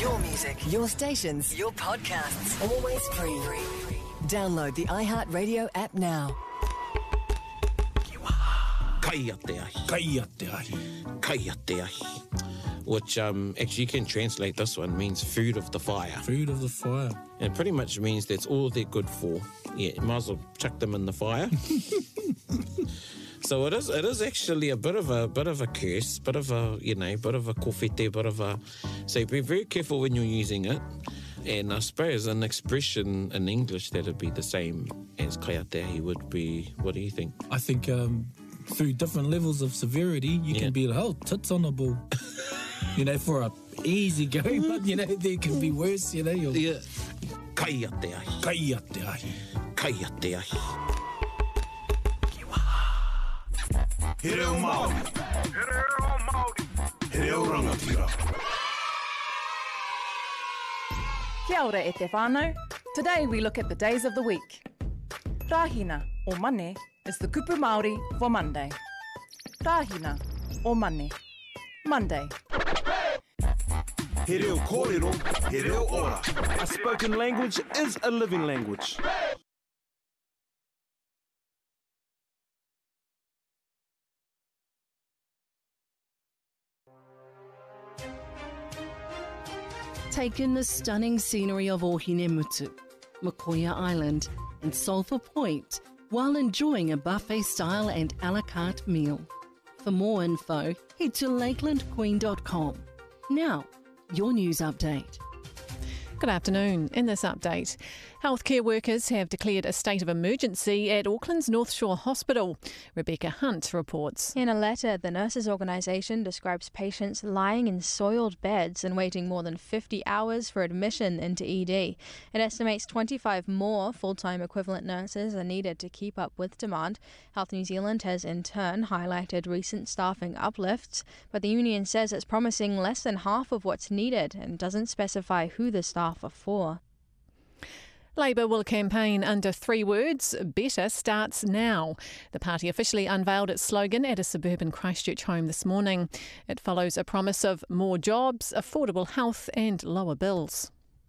Your music, your stations, your podcasts, always free. Download the iHeartRadio app now. Kaya te ahi. Kaya te ahi. Kaya te ahi. Which actually you can translate this one, means food of the fire. Food of the fire. And it pretty much means that's all they're good for. Yeah, you might as well chuck them in the fire. So it is actually a bit of a curse, bit of a kofete, bit of a. So be very careful when you're using it. And I suppose an expression in English that'd be the same as kaya te ahi would be. What do you think? I think through different levels of severity, you can be tits on the ball. For a easy go, but there can be worse. Yeah. Kaya te ahi. Kaya te ahi. Kaya te ahi. He reo Māori. He reo rangatira. Kia ora e te whānau. Today we look at the days of the week. Rahina, or Mane, is the kupu Māori for Monday. Rahina, or Mane. Monday. He reo kōrero, he reo ora. A spoken language is a living language. Take in the stunning scenery of Ohinemutu, Mokoia Island and Sulphur Point while enjoying a buffet-style and a la carte meal. For more info, head to lakelandqueen.com. Now, your news update. Good afternoon. In this update, healthcare workers have declared a state of emergency at Auckland's North Shore Hospital. Rebecca Hunt reports. In a letter, the nurses' organisation describes patients lying in soiled beds and waiting more than 50 hours for admission into ED. It estimates 25 more full-time equivalent nurses are needed to keep up with demand. Health New Zealand has in turn highlighted recent staffing uplifts, but the union says it's promising less than half of what's needed and doesn't specify who the staff are for. Labour will campaign under 3 words, Better Starts Now. The party officially unveiled its slogan at a suburban Christchurch home this morning. It follows a promise of more jobs, affordable health and lower bills.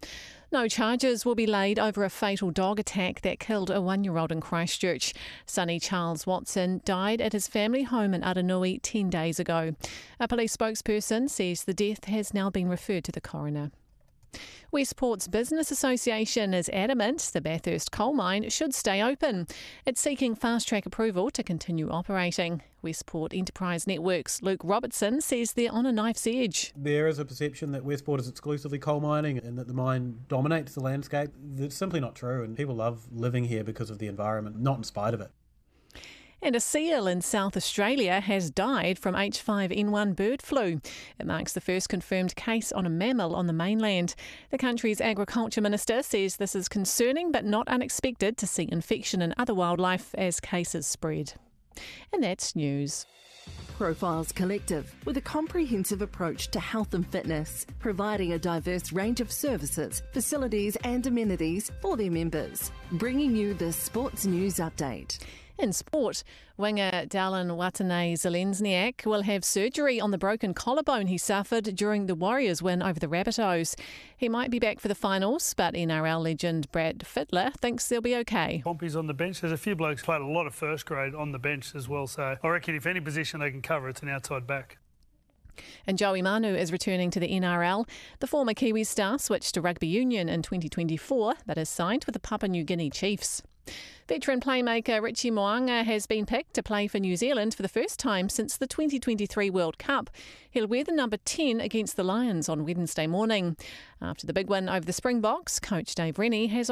No charges will be laid over a fatal dog attack that killed a 1-year-old in Christchurch. Sonny Charles Watson died at his family home in Aranui 10 days ago. A police spokesperson says the death has now been referred to the coroner. Westport's Business Association is adamant the Bathurst coal mine should stay open. It's seeking fast-track approval to continue operating. Westport Enterprise Network's Luke Robertson says they're on a knife's edge. There is a perception that Westport is exclusively coal mining and that the mine dominates the landscape. That's simply not true, and people love living here because of the environment, not in spite of it. And a seal in South Australia has died from H5N1 bird flu. It marks the first confirmed case on a mammal on the mainland. The country's agriculture minister says this is concerning but not unexpected to see infection in other wildlife as cases spread. And that's news. Profiles Collective, with a comprehensive approach to health and fitness, providing a diverse range of services, facilities and amenities for their members. Bringing you the Sports News Update. In sport, winger Dallin Watene-Zelezniak will have surgery on the broken collarbone he suffered during the Warriors' win over the Rabbitohs. He might be back for the finals, but NRL legend Brad Fittler thinks they'll be okay. Pompey's on the bench. There's a few blokes played a lot of first grade on the bench as well, so I reckon if any position they can cover, it's an outside back. And Joey Manu is returning to the NRL. The former Kiwi star switched to rugby union in 2024, but is signed with the Papua New Guinea Chiefs. Veteran playmaker Richie Mo'unga has been picked to play for New Zealand for the first time since the 2023 World Cup. He'll wear the number 10 against the Lions on Wednesday morning. After the big win over the Springboks, coach Dave Rennie has